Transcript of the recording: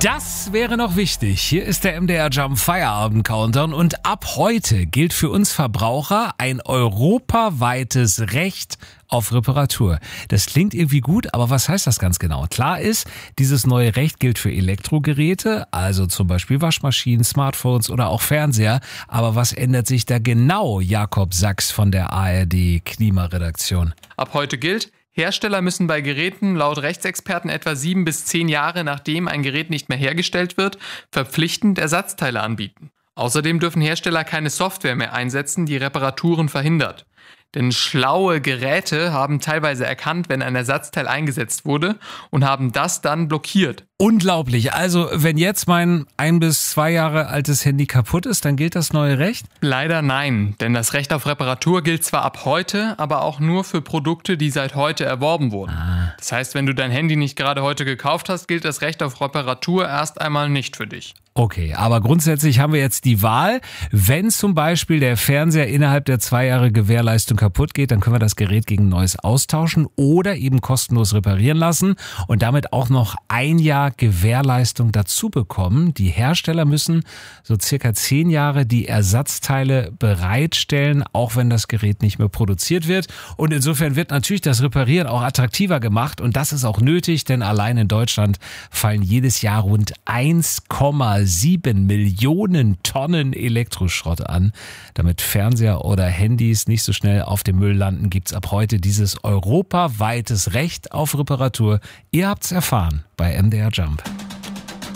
Das wäre noch wichtig. Hier ist der MDR Jump Feierabend Countdown und ab heute gilt für uns Verbraucher ein europaweites Recht auf Reparatur. Das klingt irgendwie gut, aber was heißt das ganz genau? Klar ist, dieses neue Recht gilt für Elektrogeräte, also zum Beispiel Waschmaschinen, Smartphones oder auch Fernseher. Aber was ändert sich da genau? Jakob Sachs von der ARD Klimaredaktion. Ab heute gilt: Hersteller müssen bei Geräten laut Rechtsexperten etwa 7 bis 10 Jahre, nachdem ein Gerät nicht mehr hergestellt wird, verpflichtend Ersatzteile anbieten. Außerdem dürfen Hersteller keine Software mehr einsetzen, die Reparaturen verhindert. Denn schlaue Geräte haben teilweise erkannt, wenn ein Ersatzteil eingesetzt wurde und haben das dann blockiert. Unglaublich. Also wenn jetzt mein 1 bis 2 Jahre altes Handy kaputt ist, dann gilt das neue Recht? Leider nein, denn das Recht auf Reparatur gilt zwar ab heute, aber auch nur für Produkte, die seit heute erworben wurden. Das heißt, wenn du dein Handy nicht gerade heute gekauft hast, gilt das Recht auf Reparatur erst einmal nicht für dich. Okay, aber grundsätzlich haben wir jetzt die Wahl. Wenn zum Beispiel der Fernseher innerhalb der 2 Jahre Gewährleistung kaputt geht, dann können wir das Gerät gegen ein neues austauschen oder eben kostenlos reparieren lassen und damit auch noch 1 Jahr Gewährleistung dazu bekommen. Die Hersteller müssen so circa 10 Jahre die Ersatzteile bereitstellen, auch wenn das Gerät nicht mehr produziert wird. Und insofern wird natürlich das Reparieren auch attraktiver gemacht und das ist auch nötig, denn allein in Deutschland fallen jedes Jahr rund 1,7 Millionen Tonnen Elektroschrott an. Damit Fernseher oder Handys nicht so schnell auf dem Müll landen, gibt's ab heute dieses europaweites Recht auf Reparatur. Ihr habt's erfahren bei MDR Jump.